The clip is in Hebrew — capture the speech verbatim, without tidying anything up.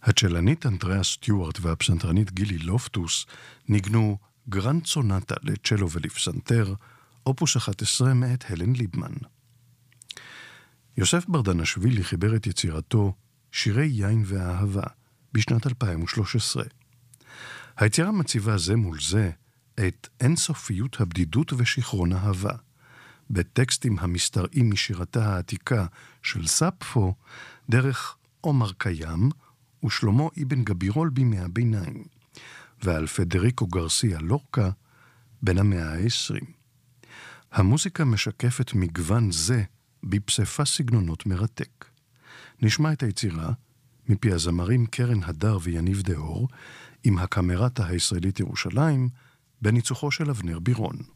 הצ'לנית אנדריאה סטיוארט והפסנתרנית גילי לופטוס ניגנו גרנד סונטה לצ'לו ולפסנתר, אופוס אחת עשרה מאת הלן ליבמן. יוסף ברדנשווילי חיבר את יצירתו שירי יין והאהבה בשנת אלפיים ושלוש עשרה. היצירה מציבה זה מול זה את אינסופיות הבדידות ושכרון אהבה, בטקסטים המסתרעים משירתה העתיקה של ספפו, דרך עומר קיים ושלמה אבן גבירול בימי הביניים, ועל פדריקו גרסיה לורקה בין המאה העשרים. המוזיקה משקפת מגוון זה בפספה סגנונות מרתק. נשמע את היצירה מפי הזמרים קרן הדר ויניב דהור, עם הקמרטה הישראלית ירושלים, בניצוחו של אבנר בירון.